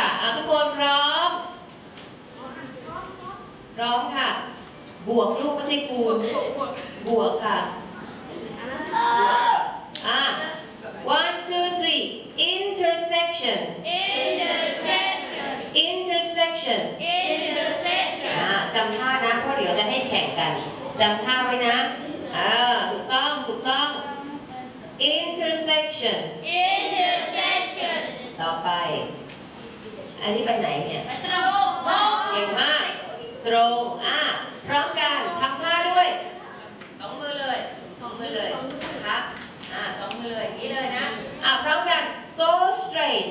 ทุกคนพร้อมค่ะบวกลูกไม่ใช่คูณบวกค่ะ 1 2 3 intersection จำท่านะเพราะเดี๋ยวจะให้แข่งกันจำท่าไว้นะถูกต้อง intersection ต่อไปอันนี้ไปไหนเนี่ยเก่งมากตรงพร้อมกันทำท่าด้วยสองมือเลยครับสองมือเลยอย่างนี้เลยนะพร้อมกัน go straight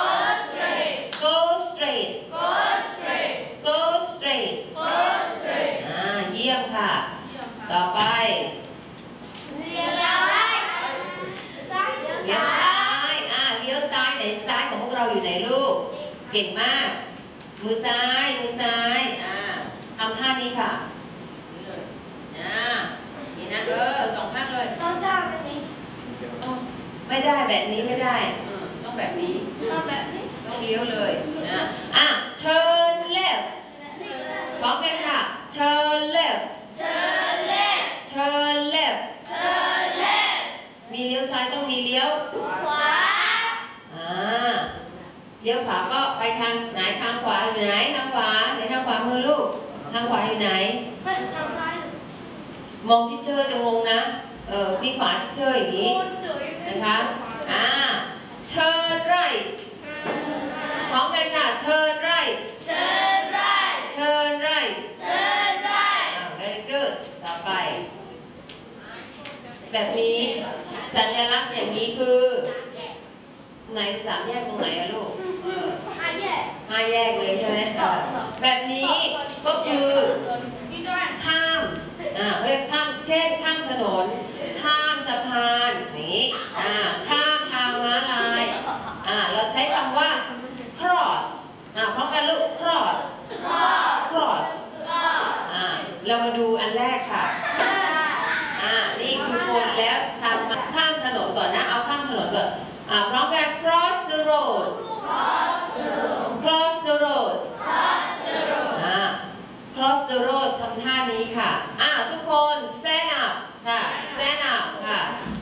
เยี่ยมค่ะต่อไปเลี้ยวซ้ายเลี้ยวซ้ายไหนซ้ายของพวกเราอยู่ไหนลูกเก่งมากมือซ้ายทำท่านี้ค่ะนี่นะสองข้างเลยไม่ได้แบบนี้ไม่ได้ต้องแบบนี้ต้องเลี้ยวเลยturn left พร้อมกันค่ะ turn left มีเลี้ยวซ้ายต้องมีเลี้ยวขวาเลี้ยวขวาก็ไปทางไหนทางขวาอยู่ไหนทางขวามือลูกทางขวาอยู่ไหนทางซ้ายมองที่เชอร์จะงงนะนี่ขวาที่เชอร์อย่างนี้นะคะturn right พร้อมกันค่ะ turn right very good ต่อไปแบบนี้สัญลักษณ์อย่างนี้คือไหนสามแยกตรงไหนอะลูกห้าแยกเลยใช่ไหมแบบนี้ก็คือข้ามเรียกข้ามเช่นข้ามถนนข้ามสะพานนี้ข้ามทางม้าลายเราใช้คำว่า cross พร้อมกันลูก cross เรามาดูอันแรกค่ะนี่คือคนแล้วทำข้ามถนนก่อนนะเอาข้ามถนนก่อนพร้อมกัน cross the road ทำท่านี้ค่ะ